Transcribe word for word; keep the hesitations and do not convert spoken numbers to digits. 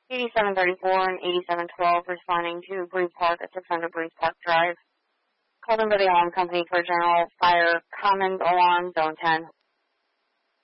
eighty-seven thirty-four and eighty-seven twelve responding to Breeze Park at six hundred Breeze Park Drive. Called in by the alarm company for general fire common alarm zone ten.